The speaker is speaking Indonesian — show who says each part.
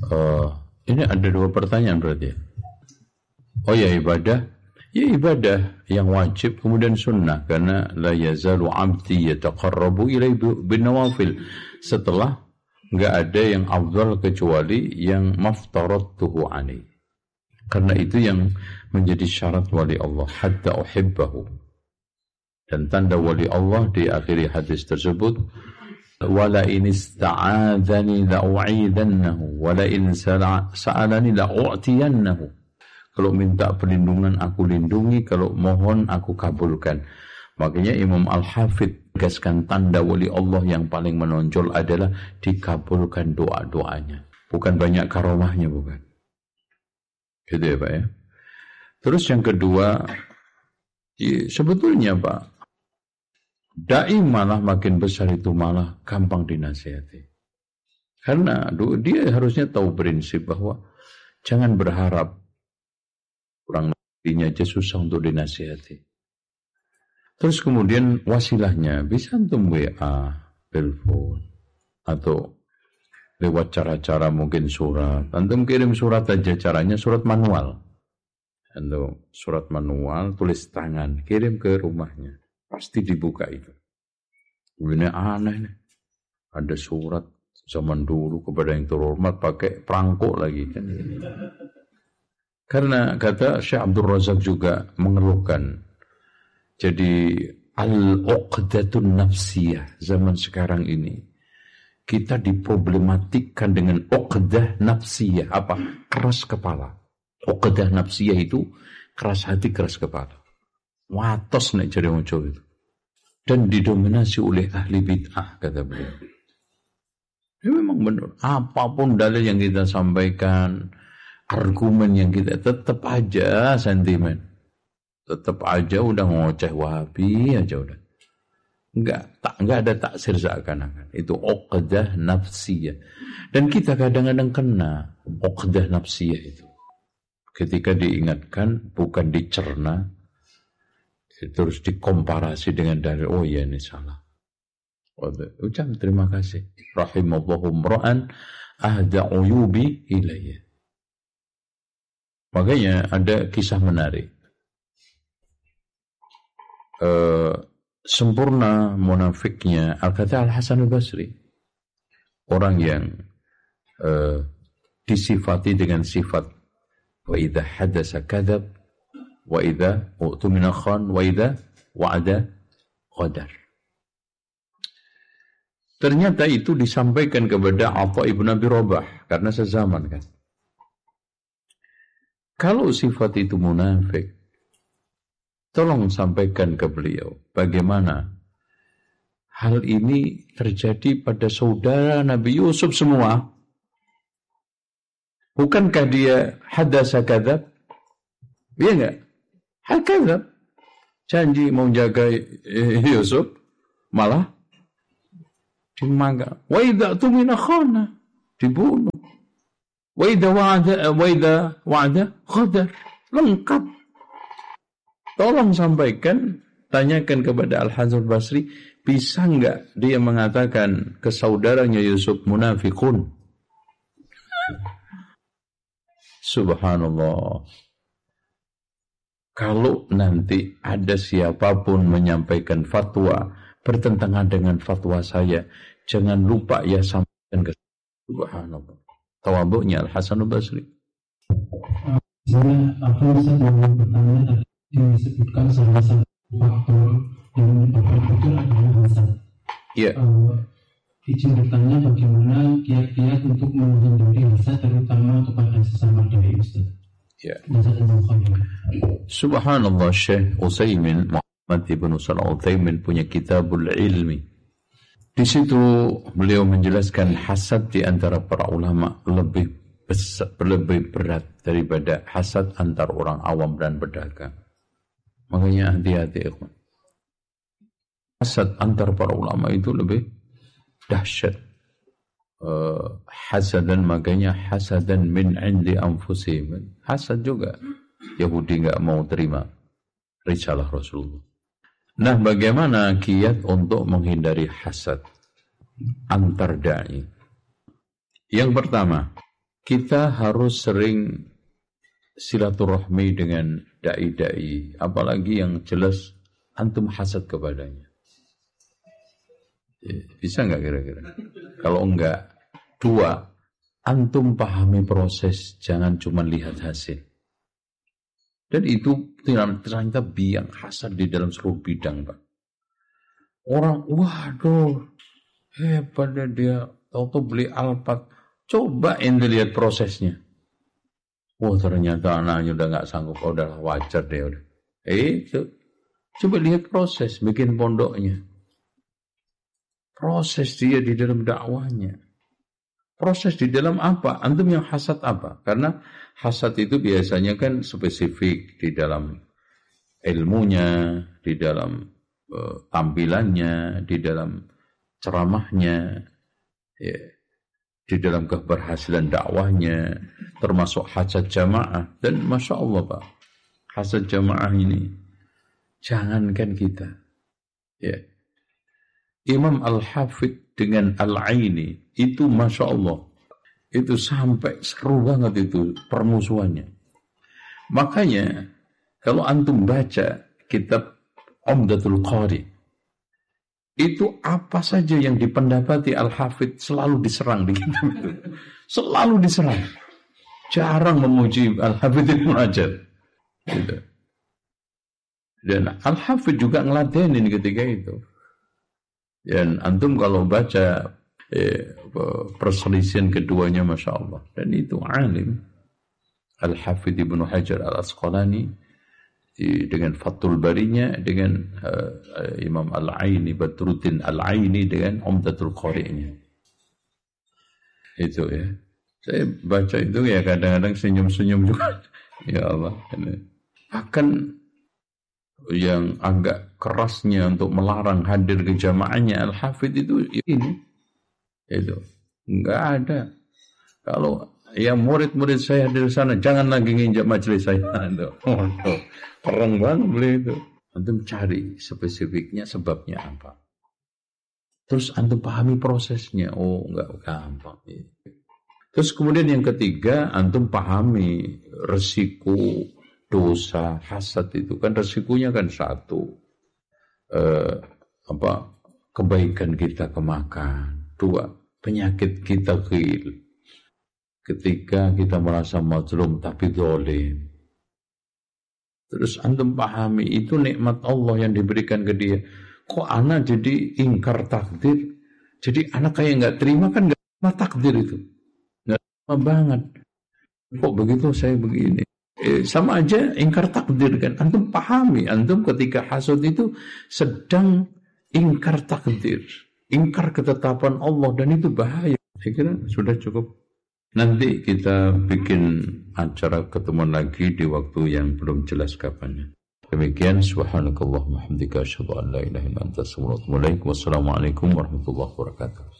Speaker 1: Ini ada dua pertanyaan berarti. Oh ya, ibadah. Ya ibadah yang wajib kemudian sunnah, karena la yazalu 'abdi yataqarrabu ilaihi bin nawafil. Setelah enggak ada yang afdal kecuali yang maftaratuhu alaihi. Karena itu yang menjadi syarat wali Allah, hatta uhibbahu. Dan tanda wali Allah di akhir hadis tersebut, wala in ista'adzani la'u'idannahu wala in sa'alani la'u'tiyannahu. Kalau minta perlindungan aku lindungi, kalau mohon aku kabulkan. Makanya Imam Al-Hafidh tegaskan tanda wali Allah yang paling menonjol adalah dikabulkan doa-doanya. Bukan banyak karomahnya, bukan. Gitu ya Pak ya. Terus yang kedua, sebetulnya Pak, dai malah makin besar itu malah gampang dinasihati. Karena dia harusnya tahu prinsip bahwa jangan berharap kurang lebihnya aja susah untuk dinasihati. Terus kemudian wasilahnya bisa antum WA, telepon, atau lewat cara-cara mungkin surat. Antum kirim surat aja, caranya surat manual. Antum surat manual, tulis tangan, kirim ke rumahnya. Pasti dibuka itu. Ini aneh nih. Ada surat zaman dulu kepada yang terhormat pakai perangko lagi kan. Karena kata Syekh Abdul Razak juga mengeluhkan. Jadi al-uqdatun nafsiyah zaman sekarang ini kita diproblematikkan dengan uqdah nafsiyah. Apa? Keras kepala. Uqdah nafsiyah itu keras hati, keras kepala. Watos nek jare wong Jawa itu. Dan didominasi oleh ahli bid'ah, kata beliau. Ya memang benar. Apapun dalil yang kita sampaikan, argumen yang kita, tetap aja sentimen. Tetap aja udah ngoceh Wahabi aja udah. Enggak ada taksir seakan-akan. Itu uqdah nafsiyah. Dan kita kadang-kadang kena uqdah nafsiyah itu. Ketika diingatkan, bukan dicerna, terus dikomparasi dengan dalil, oh ya ini salah. Ucap terima kasih. Rahimallahu mra'an ahda uyubi ilayya. Makanya ada kisah menarik. Sempurna munafiknya Al-Kata Al-Hasan Al-Basri. Orang yang disifati dengan sifat wa idha hadasa kadhab wa idha u'tumina khan wa idha wa'ada qadar. Ternyata itu disampaikan kepada Atha ibn Abi Rabah karena sezaman kan. Kalau sifat itu munafik, tolong sampaikan ke beliau bagaimana hal ini terjadi pada saudara Nabi Yusuf semua. Bukankah dia hadasa kadzab? Iya enggak? Kadzab. Janji mau jaga Yusuf, malah dimaga. Wa idza tumina khana, dibunuh. Wa idza wa'ada qadar. Lengkap. Tolong sampaikan, tanyakan kepada Al-Hasan Basri, bisa enggak dia mengatakan ke saudaranya Yusuf munafikun? Subhanallah. Kalau nanti ada siapapun menyampaikan fatwa bertentangan dengan fatwa saya, jangan lupa ya sampaikan ke Subhanallah. Tawadhu'nya Al-Hasan Basri.
Speaker 2: Apa bisa bertanya disebutkan salah satu faktor yang menyebabkan itu adalah hasad.
Speaker 1: Iya.
Speaker 2: Izin bertanya bagaimana kiat-kiat untuk menghindari hasad terutama kepada sesama dai Ustaz.
Speaker 1: Ya. Subhanallah, Syekh Utsaimin Muhammad ibn Shalih Al-Utsaimin punya Kitabul Ilmi. Di situ beliau menjelaskan hasad di antara para ulama lebih besar, lebih berat daripada hasad antar orang awam dan pedagang. Makanya hati-hati ikhwan. Hasad antar para ulama itu lebih dahsyat. Hasadan, makanya hasadan min indi anfusihim. Hasad juga Yahudi enggak mau terima risalah Rasulullah. Nah, bagaimana kiat untuk menghindari hasad antar dai? Yang pertama, kita harus sering silaturahmi dengan dai-dai, apalagi yang jelas antum hasad kepadanya. Bisa nggak kira-kira? Kalau enggak, 2, antum pahami proses, jangan cuma lihat hasil. Dan itu ternyata biang hasad di dalam seluruh bidang, Pak. Orang, waduh, hebat dia, tahu beli Alphard. Coba ente lihat prosesnya. Oh, ternyata anaknya udah nggak sanggup, udah wajar deh. Udah. Itu, coba lihat proses, bikin pondoknya. Proses dia di dalam dakwahnya. Proses di dalam apa? Antum yang hasad apa? Karena hasad itu biasanya kan spesifik di dalam ilmunya, di dalam tampilannya, di dalam ceramahnya, ya, di dalam keberhasilan dakwahnya, termasuk hasad jamaah. Dan Masya Allah Pak, hasad jamaah ini, jangankan kita. Ya. Imam Al-Hafidh dengan Al-Aini, itu Masya Allah, itu sampai seru banget itu permusuhannya. Makanya, kalau antum baca kitab Umdatul Qari, itu apa saja yang dipendapati Al-Hafidh selalu diserang di kitab itu. Selalu diserang. Jarang memuji Al-Hafidh Ibnu Hajar. Gitu. Dan Al-Hafidh juga ngeladenin ketika itu. Dan antum kalau baca perselisihan keduanya Masya Allah. Dan itu alim. Al-Hafidh Ibnu Hajar Al-Asqalani dengan Fathul Barinya, dengan Imam Al-Aini, Badruddin Al-Aini dengan Umdatul Qari'nya. Itu ya. Saya baca itu ya kadang-kadang senyum-senyum juga. Ya Allah. Bahkan yang agak kerasnya untuk melarang hadir ke jamaahnya Al-Hafidh itu ini. Itu. Enggak ada. Kalau yang murid-murid saya hadir di sana, jangan lagi nginjak majelis saya. Perang banget beliau itu. Antum cari spesifiknya, sebabnya apa. Terus antum pahami prosesnya. Oh, enggak gampang. Terus kemudian yang ketiga, antum pahami resiko dosa hasad itu. Kan resikonya kan satu, kebaikan kita kemakan. 2, penyakit kita khil. Ketika kita merasa mazlum tapi zalim. Terus antum pahami itu nikmat Allah yang diberikan ke dia. Kok anak jadi ingkar takdir? Jadi anak kayak nggak terima, kan nggak terima takdir itu. Nggak terima banget. Kok begitu saya begini? Sama aja ingkar takdir kan. Antum pahami, antum ketika hasud itu sedang ingkar takdir, ingkar ketetapan Allah, dan itu bahaya. Saya kira sudah cukup. Nanti kita bikin acara ketemuan lagi di waktu yang belum jelas kapannya. Demikian, subhanakallahumma hamdika asyhadu an la ilaha illa anta astaghfiruka wa atubu ilaik. Wassalamualaikum warahmatullahi wabarakatuh.